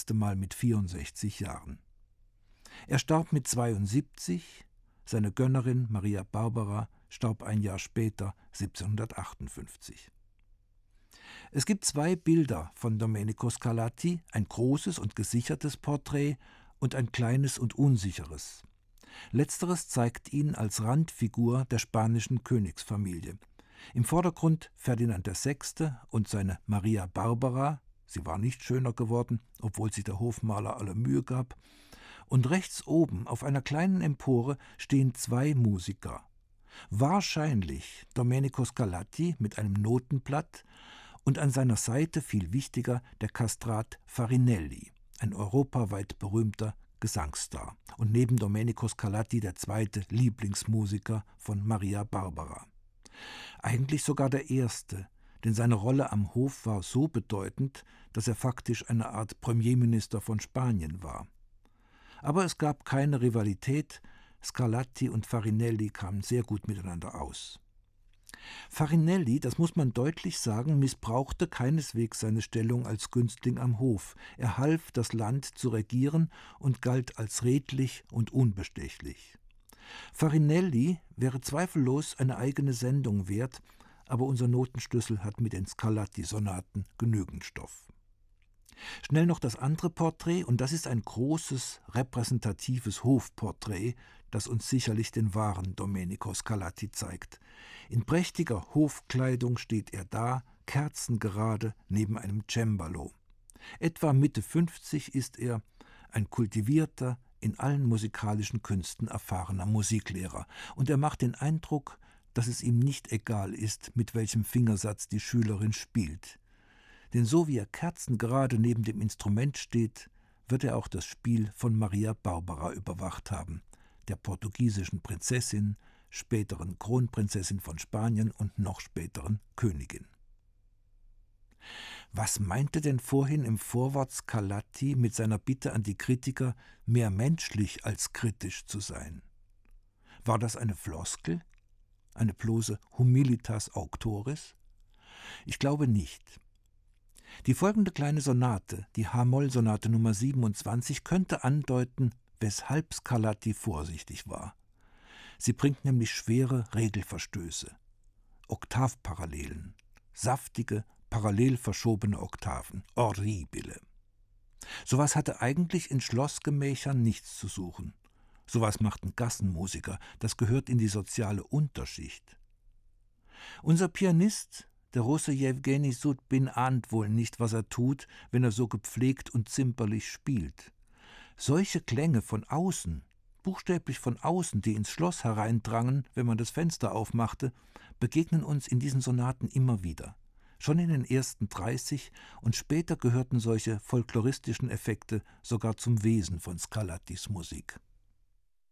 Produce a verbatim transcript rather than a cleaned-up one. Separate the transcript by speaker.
Speaker 1: letzte Mal mit vierundsechzig Jahren. Er starb mit zweiundsiebzig, seine Gönnerin Maria Barbara starb ein Jahr später, siebzehnhundertachtundfünfzig. Es gibt zwei Bilder von Domenico Scarlatti, ein großes und gesichertes Porträt und ein kleines und unsicheres. Letzteres zeigt ihn als Randfigur der spanischen Königsfamilie. Im Vordergrund Ferdinand der Sechste und seine Maria Barbara, sie war nicht schöner geworden, obwohl sich der Hofmaler alle Mühe gab, und rechts oben auf einer kleinen Empore stehen zwei Musiker. Wahrscheinlich Domenico Scarlatti mit einem Notenblatt und an seiner Seite, viel wichtiger, der Kastrat Farinelli, ein europaweit berühmter Gesangsstar und neben Domenico Scarlatti der zweite Lieblingsmusiker von Maria Barbara. Eigentlich sogar der erste, denn seine Rolle am Hof war so bedeutend, dass er faktisch eine Art Premierminister von Spanien war. Aber es gab keine Rivalität, Scarlatti und Farinelli kamen sehr gut miteinander aus. Farinelli, das muss man deutlich sagen, missbrauchte keineswegs seine Stellung als Günstling am Hof. Er half, das Land zu regieren und galt als redlich und unbestechlich. Farinelli wäre zweifellos eine eigene Sendung wert, aber unser Notenschlüssel hat mit den Scarlatti-Sonaten genügend Stoff. Schnell noch das andere Porträt, und das ist ein großes, repräsentatives Hofporträt, das uns sicherlich den wahren Domenico Scarlatti zeigt. In prächtiger Hofkleidung steht er da, kerzengerade neben einem Cembalo. Etwa Mitte fünfzig ist er, ein kultivierter, in allen musikalischen Künsten erfahrener Musiklehrer, und er macht den Eindruck, dass es ihm nicht egal ist, mit welchem Fingersatz die Schülerin spielt. Denn so wie er kerzengerade neben dem Instrument steht, wird er auch das Spiel von Maria Barbara überwacht haben, der portugiesischen Prinzessin, späteren Kronprinzessin von Spanien und noch späteren Königin. Was meinte denn vorhin im Vorwort Scarlatti mit seiner Bitte an die Kritiker, mehr menschlich als kritisch zu sein? War das eine Floskel? Eine bloße Humilitas auctoris? Ich glaube nicht. Die folgende kleine Sonate, die H-Moll-Sonate Nummer siebenundzwanzig, könnte andeuten, weshalb Scarlatti vorsichtig war. Sie bringt nämlich schwere Regelverstöße, Oktavparallelen, saftige, parallel verschobene Oktaven, orribile. Sowas hatte eigentlich in Schlossgemächern nichts zu suchen. Sowas machten Gassenmusiker, das gehört in die soziale Unterschicht. Unser Pianist, der Russe Jewgeni Sudbin, ahnt wohl nicht, was er tut, wenn er so gepflegt und zimperlich spielt. Solche Klänge von außen, buchstäblich von außen, die ins Schloss hereindrangen, wenn man das Fenster aufmachte, begegnen uns in diesen Sonaten immer wieder. Schon in den ersten dreißig und später gehörten solche folkloristischen Effekte sogar zum Wesen von Scarlattis Musik.